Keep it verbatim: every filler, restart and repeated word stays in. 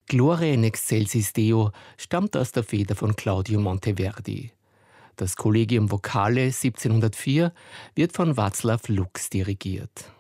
Gloria in excelsis Deo stammt aus der Feder von Claudio Monteverdi. Das Collegium Vocale siebzehnhundertvier wird von Václav Lux dirigiert.